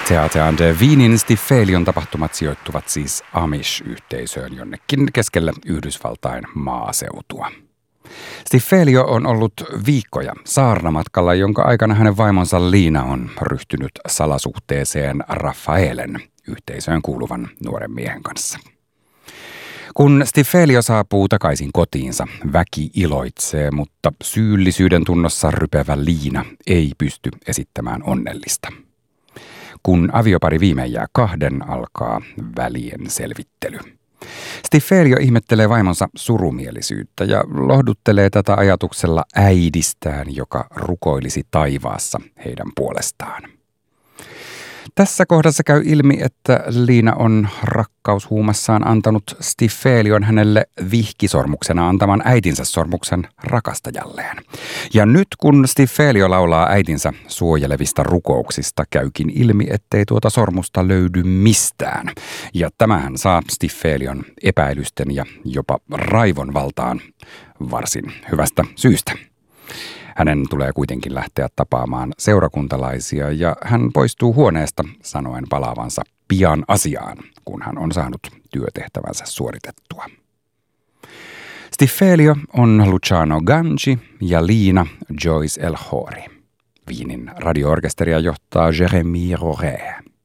Theater an der Wienin Stifelion tapahtumat sijoittuvat siis Amish-yhteisöön jonnekin keskelle Yhdysvaltain maaseutua. Stifelio on ollut viikkoja saarnamatkalla, jonka aikana hänen vaimonsa Liina on ryhtynyt salasuhteeseen Rafaelen, yhteisöön kuuluvan nuoren miehen kanssa. Kun Stifelio saapuu takaisin kotiinsa, väki iloitsee, mutta syyllisyyden tunnossa rypevä Liina ei pysty esittämään onnellista. Kun aviopari viimein jää kahden, alkaa välien selvittely. Stifelio ihmettelee vaimonsa surumielisyyttä ja lohduttelee tätä ajatuksella äidistään, joka rukoilisi taivaassa heidän puolestaan. Tässä kohdassa käy ilmi, että Liina on rakkaushuumassaan antanut Stifelion hänelle vihkisormuksena antaman äitinsä sormuksen rakastajalleen. Ja nyt kun Stifelio laulaa äitinsä suojelevista rukouksista, käykin ilmi, ettei tuota sormusta löydy mistään. Ja tämähän saa Stifelion epäilysten ja jopa raivon valtaan varsin hyvästä syystä. Hänen tulee kuitenkin lähteä tapaamaan seurakuntalaisia ja hän poistuu huoneesta sanoen palaavansa pian asiaan, kun hän on saanut työtehtävänsä suoritettua. Stifelio on Luciano Ganci ja Liina Joyce El Khoury. Wienin radio-orkesteria johtaa Jérémy Roré.